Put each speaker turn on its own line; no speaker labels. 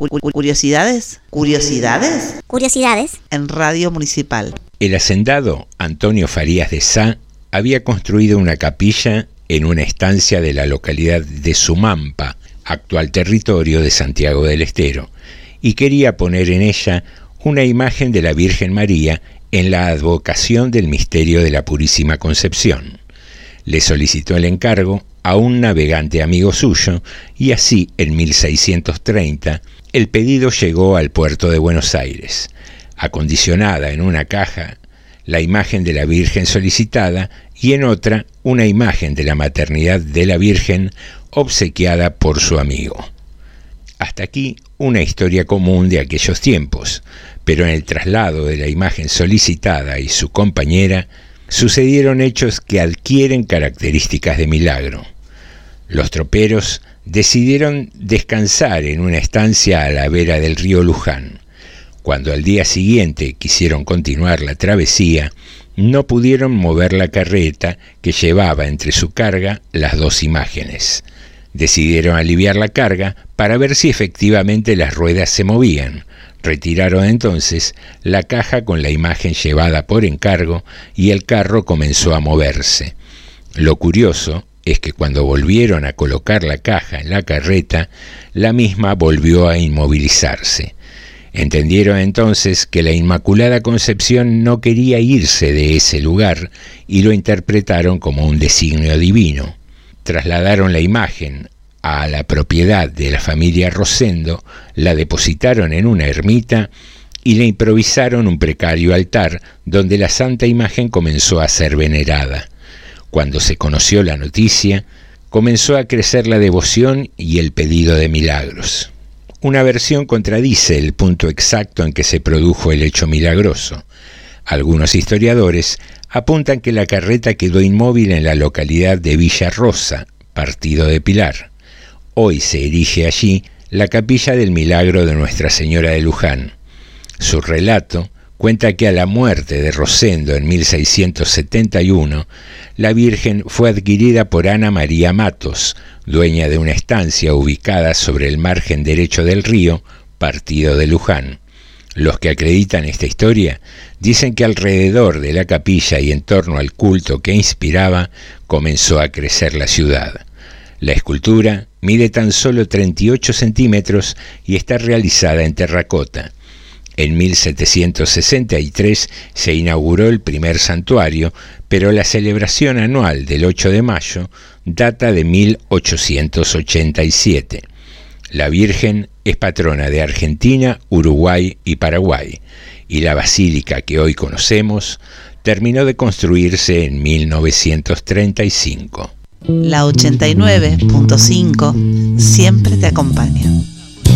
Curiosidades. Curiosidades.
Curiosidades.
En Radio Municipal.
El hacendado Antonio Farías de Sá había construido una capilla en una estancia de la localidad de Sumampa, actual territorio de Santiago del Estero, y quería poner en ella una imagen de la Virgen María en la advocación del misterio de la Purísima Concepción. Le solicitó el encargo a un navegante amigo suyo y así, en 1630, el pedido llegó al puerto de Buenos Aires. Acondicionada en una caja la imagen de la Virgen solicitada y en otra una imagen de la maternidad de la Virgen obsequiada por su amigo. Hasta aquí una historia común de aquellos tiempos, pero en el traslado de la imagen solicitada y su compañera sucedieron hechos que adquieren características de milagro. Los troperos decidieron descansar en una estancia a la vera del río Luján. Cuando al día siguiente quisieron continuar la travesía, no pudieron mover la carreta que llevaba entre su carga las dos imágenes. Decidieron aliviar la carga para ver si efectivamente las ruedas se movían. Retiraron entonces la caja con la imagen llevada por encargo y el carro comenzó a moverse. Lo curioso es que cuando volvieron a colocar la caja en la carreta, la misma volvió a inmovilizarse. Entendieron entonces que la Inmaculada Concepción no quería irse de ese lugar y lo interpretaron como un designio divino. Trasladaron la imagen a la propiedad de la familia Rosendo, la depositaron en una ermita y le improvisaron un precario altar donde la santa imagen comenzó a ser venerada. Cuando se conoció la noticia, comenzó a crecer la devoción y el pedido de milagros. Una versión contradice el punto exacto en que se produjo el hecho milagroso. Algunos historiadores apuntan que la carreta quedó inmóvil en la localidad de Villa Rosa, partido de Pilar. Hoy se erige allí la capilla del Milagro de Nuestra Señora de Luján. Su relato cuenta que a la muerte de Rosendo en 1671, la Virgen fue adquirida por Ana María Matos, dueña de una estancia ubicada sobre el margen derecho del río, partido de Luján. Los que acreditan esta historia dicen que alrededor de la capilla y en torno al culto que inspiraba, comenzó a crecer la ciudad. La escultura mide tan solo 38 centímetros y está realizada en terracota. En 1763 se inauguró el primer santuario, pero la celebración anual del 8 de mayo data de 1887. La Virgen es patrona de Argentina, Uruguay y Paraguay, y la basílica que hoy conocemos terminó de construirse en 1935.
La 89.5 siempre te acompaña.